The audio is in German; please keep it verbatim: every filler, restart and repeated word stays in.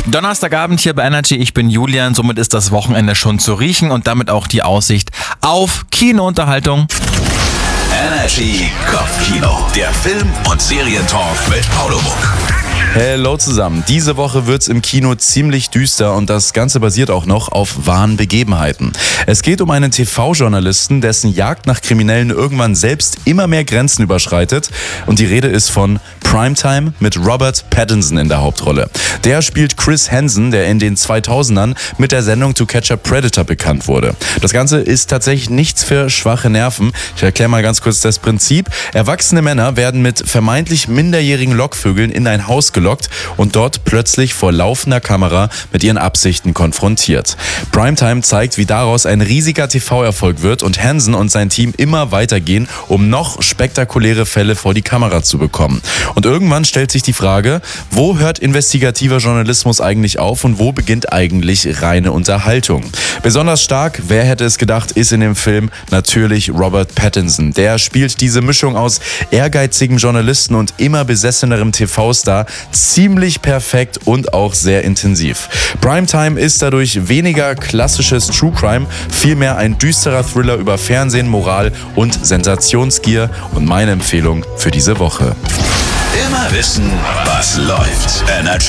Donnerstagabend hier bei Energy, ich bin Julian, somit ist das Wochenende schon zu riechen und damit auch die Aussicht auf Kinounterhaltung. Energy Kopfkino, der Film- und Serientalk mit Paulo Muck. Hello zusammen. Diese Woche wird's im Kino ziemlich düster und das Ganze basiert auch noch auf wahren Begebenheiten. Es geht um einen T V-Journalisten, dessen Jagd nach Kriminellen irgendwann selbst immer mehr Grenzen überschreitet. Und die Rede ist von Primetime mit Robert Pattinson in der Hauptrolle. Der spielt Chris Hansen, der in den zweitausendern mit der Sendung To Catch a Predator bekannt wurde. Das Ganze ist tatsächlich nichts für schwache Nerven. Ich erkläre mal ganz kurz das Prinzip. Erwachsene Männer werden mit vermeintlich minderjährigen Lockvögeln in ein Haus gelockt und dort plötzlich vor laufender Kamera mit ihren Absichten konfrontiert. Primetime zeigt, wie daraus ein riesiger T V-Erfolg wird und Hansen und sein Team immer weitergehen, um noch spektakuläre Fälle vor die Kamera zu bekommen. Und irgendwann stellt sich die Frage, wo hört investigativer Journalismus eigentlich auf und wo beginnt eigentlich reine Unterhaltung? Besonders stark, wer hätte es gedacht, ist in dem Film natürlich Robert Pattinson. Der spielt diese Mischung aus ehrgeizigem Journalisten und immer besessenerem T V-Star ziemlich perfekt und auch sehr intensiv. Primetime ist dadurch weniger klassisches True Crime, vielmehr ein düsterer Thriller über Fernsehen, Moral und Sensationsgier und meine Empfehlung für diese Woche. Immer wissen, was läuft. Energy